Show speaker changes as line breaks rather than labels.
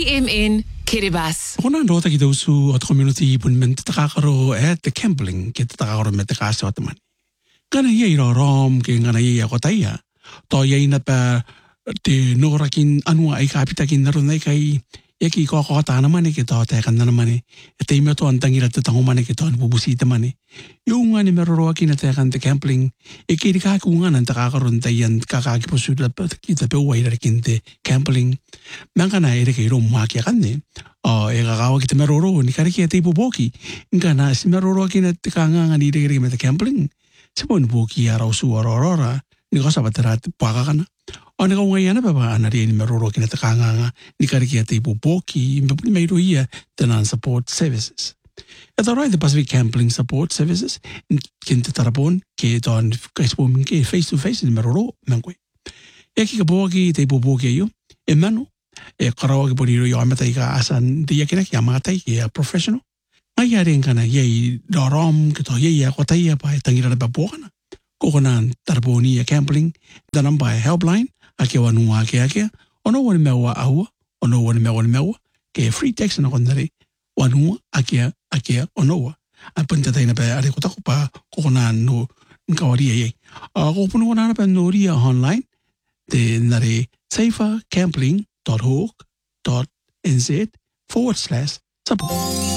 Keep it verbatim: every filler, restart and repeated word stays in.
M N Kiribati.
Kona ndota ki dausu at community pun men takakaro at the campling ki takakaro me takasa at man. Kana ye ro rom ki ngana ye ko taia. To ye na pa te norakin anua ai kapita kin naro nei kai eki ko ko ta na mane ki to te kan na mane. Te me to antangira te tango mane ki to bubusi te mane. Yo ngani me ro ki na te kan te campling e ki ka ku ngana takakaro ntayan kaka ki posu la ki te pe wai ra kin te campling. Mangana ere ki ro ma ki kan ne. O e gagawa ki te meroro ni kare ki te ipopoki. Nga na si meroro ki na te kanganga ni re me te campling. Se pon poki ara usu orora ni ko sabatera paka kana. O ne ko ngai ana baba ana re ni meroro ki na te kanganga ni kare ki te ipopoki me me ro ia te non support services. E ta roi the Pacific Campling Support Services kin te tarapon ke ton Facebook ke face to face ni meroro mangwe. E ki ka poki te ipopoki yo e mano e karawa ki poni roi o amata i ka asan te ia kina ki amata i ki a professional. Ngai a ren kana iei dorom ki to iei a kota ia pa e tangira pa pokana. Koko na taraponi a campling, the number helpline, a ke wanua ke ake, ono wani mewa aua, ono wani mewa wani mewa, ke free text na kondare, wanua ake ake onoa. A punta taina pa are kotako pa koko na no nkawaria iei. A koko puno kona pa no ria online, te nare safercampling dot org dot n z forward slash support.